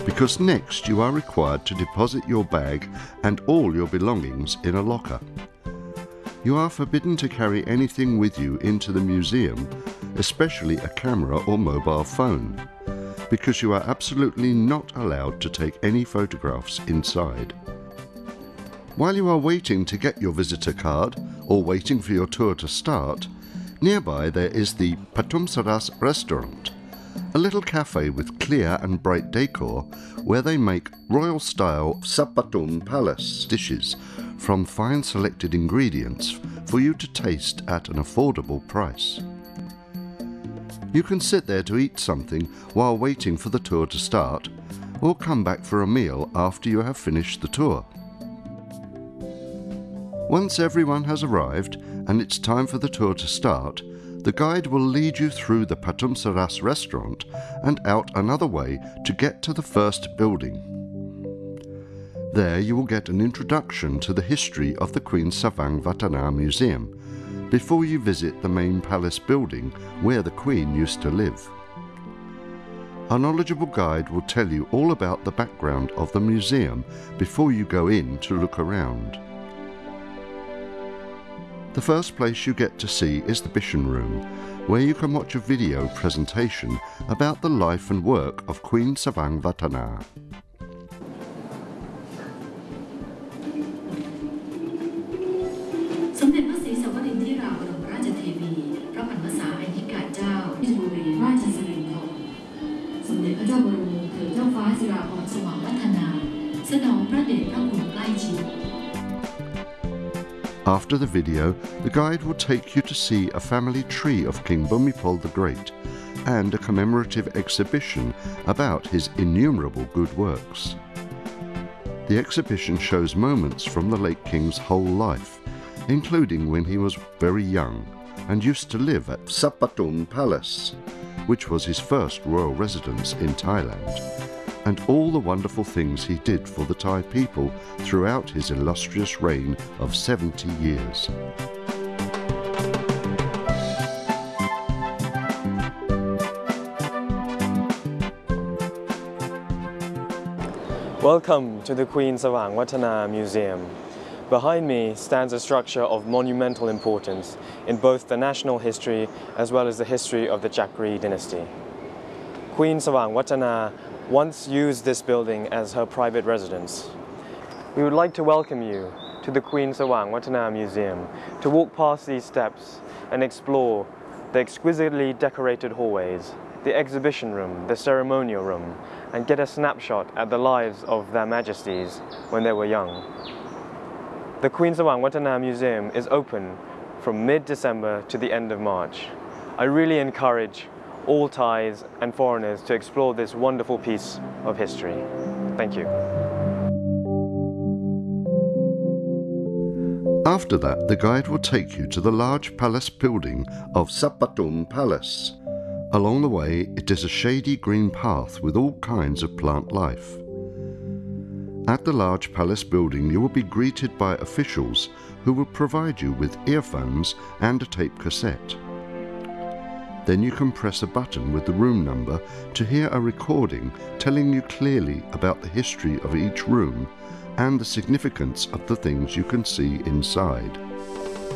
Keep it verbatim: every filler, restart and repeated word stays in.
because next you are required to deposit your bag and all your belongings in a locker. You are forbidden to carry anything with you into the museum, especially a camera or mobile phone, because you are absolutely not allowed to take any photographs inside. While you are waiting to get your visitor card or waiting for your tour to start, nearby there is the Pathum Saras restaurant, a little cafe with clear and bright decor where they make royal-style Sap Pathum Palace dishes from fine selected ingredients for you to taste at an affordable price. You can sit there to eat something while waiting for the tour to start, or come back for a meal after you have finished the tour. Once everyone has arrived and it's time for the tour to start, the guide will lead you through the Pathum Saras restaurant and out another way to get to the first building. There you will get an introduction to the history of the Queen Savang Vatthana Museum before you visit the main palace building where the Queen used to live. A knowledgeable guide will tell you all about the background of the museum before you go in to look around. The first place you get to see is the Bishan Room, where you can watch a video presentation about the life and work of Queen Savang Vatthana. After the video, the guide will take you to see a family tree of King Bhumibol the Great and a commemorative exhibition about his innumerable good works. The exhibition shows moments from the late king's whole life, including when he was very young and used to live at Sap Pathum Palace, which was his first royal residence in Thailand, and all the wonderful things he did for the Thai people throughout his illustrious reign of seventy years. Welcome to the Queen Savang Vatthana Museum. Behind me stands a structure of monumental importance in both the national history as well as the history of the Chakri dynasty. Queen Savang Vatthana once used this building as her private residence. We would like to welcome you to the Queen Savang Vatthana Museum to walk past these steps and explore the exquisitely decorated hallways, the exhibition room, the ceremonial room, and get a snapshot at the lives of their majesties when they were young. The Queen Savang Vatthana Museum is open from mid-December to the end of March. I really encourage all Thais and foreigners to explore this wonderful piece of history. Thank you. After that, the guide will take you to the large palace building of Sap Pathum Palace. Along the way, it is a shady green path with all kinds of plant life. At the large palace building, you will be greeted by officials who will provide you with earphones and a tape cassette. Then you can press a button with the room number to hear a recording telling you clearly about the history of each room and the significance of the things you can see inside.